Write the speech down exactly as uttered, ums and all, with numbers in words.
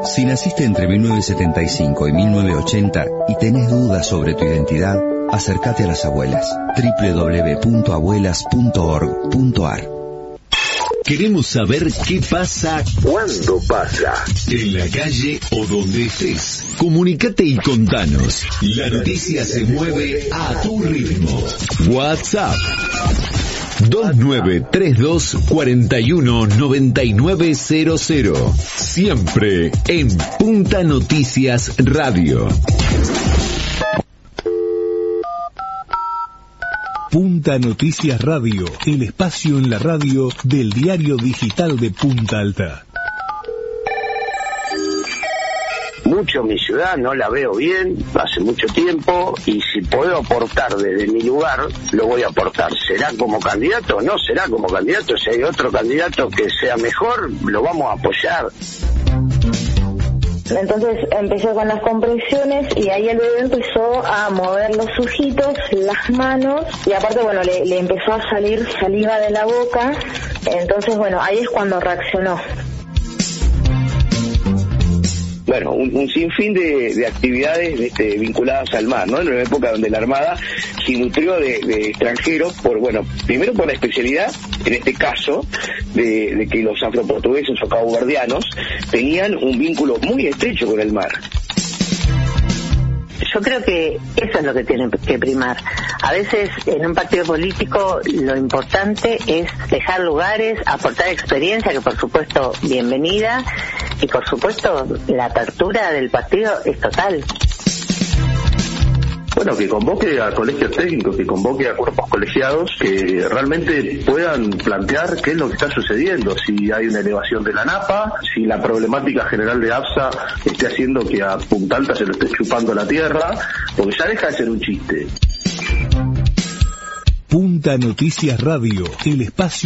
Si naciste entre mil novecientos setenta y cinco y mil novecientos ochenta y tenés dudas sobre tu identidad, acércate a las abuelas. doble u doble u doble u punto abuelas punto org punto a r. Queremos saber qué pasa, cuándo pasa, en la calle o donde estés. Comunicate y contanos. La noticia se mueve a tu ritmo. WhatsApp dos nueve tres dos cuatro uno nueve nueve cero cero. Siempre en Punta Noticias Radio. Punta Noticias Radio, el espacio en la radio del diario digital de Punta Alta. Mucho mi ciudad, no la veo bien, hace mucho tiempo, y si puedo aportar desde mi lugar, lo voy a aportar. ¿Será como candidato? No será como candidato. Si hay otro candidato que sea mejor, lo vamos a apoyar. Entonces empezó con las compresiones y ahí el bebé empezó a mover los ojitos, las manos, y aparte, bueno, le, le empezó a salir saliva de la boca. Entonces, bueno, ahí es cuando reaccionó. Bueno, un, un sinfín de, de actividades este, vinculadas al mar, ¿no? En una época donde la Armada se nutrió de, de extranjeros, por bueno, primero por la especialidad, en este caso, de, de que los afroportugueses o caboverdianos tenían un vínculo muy estrecho con el mar. Yo creo que eso es lo que tiene que primar. A veces en un partido político lo importante es dejar lugares, aportar experiencia, que por supuesto bienvenida, y por supuesto la apertura del partido es total. Bueno, que convoque a colegios técnicos, que convoque a cuerpos colegiados que realmente puedan plantear qué es lo que está sucediendo, si hay una elevación de la napa, si la problemática general de ABSA esté haciendo que a Punta Alta se lo esté chupando la tierra, porque ya deja de ser un chiste. Punta Noticias Radio, el espacio